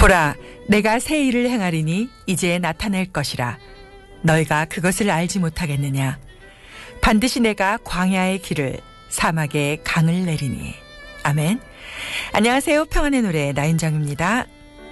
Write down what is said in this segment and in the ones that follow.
보라, 내가 새 일을 행하리니 이제 나타낼 것이라. 너희가 그것을 알지 못하겠느냐. 반드시 내가 광야의 길을 사막에 강을 내리니. 아멘. 안녕하세요. 평안의 노래 나윤정입니다.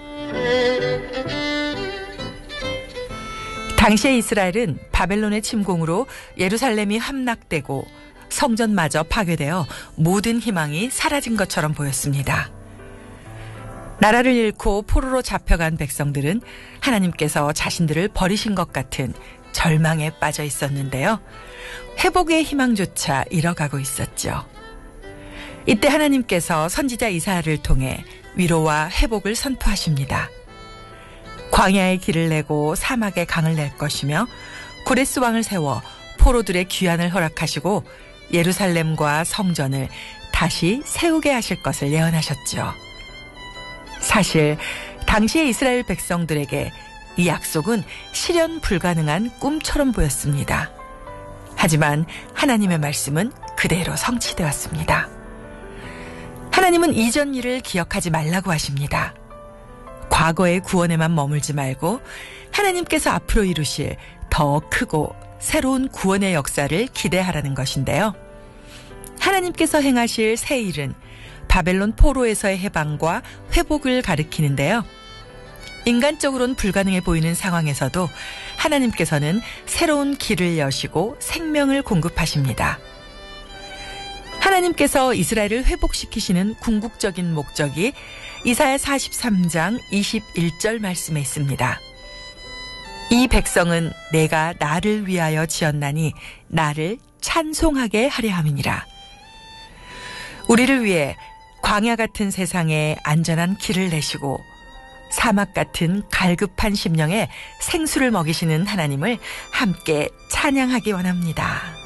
당시의 이스라엘은 바벨론의 침공으로 예루살렘이 함락되고 성전마저 파괴되어 모든 희망이 사라진 것처럼 보였습니다. 나라를 잃고 포로로 잡혀간 백성들은 하나님께서 자신들을 버리신 것 같은 절망에 빠져 있었는데요. 회복의 희망조차 잃어가고 있었죠. 이때 하나님께서 선지자 이사야를 통해 위로와 회복을 선포하십니다. 광야의 길을 내고 사막에 강을 낼 것이며 고레스 왕을 세워 포로들의 귀환을 허락하시고 예루살렘과 성전을 다시 세우게 하실 것을 예언하셨죠. 사실 당시의 이스라엘 백성들에게 이 약속은 실현 불가능한 꿈처럼 보였습니다. 하지만 하나님의 말씀은 그대로 성취되었습니다. 하나님은 이전 일을 기억하지 말라고 하십니다. 과거의 구원에만 머물지 말고 하나님께서 앞으로 이루실 더 크고 새로운 구원의 역사를 기대하라는 것인데요. 하나님께서 행하실 새 일은 바벨론 포로에서의 해방과 회복을 가리키는데요. 인간적으로는 불가능해 보이는 상황에서도 하나님께서는 새로운 길을 여시고 생명을 공급하십니다. 하나님께서 이스라엘을 회복시키시는 궁극적인 목적이 이사야 43장 21절 말씀에 있습니다. 이 백성은 내가 나를 위하여 지었나니 나를 찬송하게 하려 함이니라. 우리를 위해 광야 같은 세상에 안전한 길을 내시고 사막 같은 갈급한 심령에 생수를 먹이시는 하나님을 함께 찬양하기 원합니다.